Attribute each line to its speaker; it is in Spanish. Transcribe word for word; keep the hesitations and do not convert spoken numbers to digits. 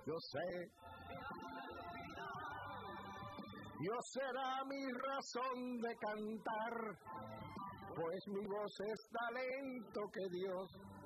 Speaker 1: Yo sé, Dios será mi razón de cantar, pues mi voz es talento que Dios